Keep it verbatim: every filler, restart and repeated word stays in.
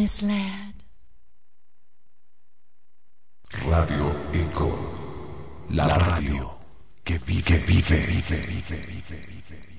misled. Radio Eco, la radio que vive, que vive, vive, vive, vive.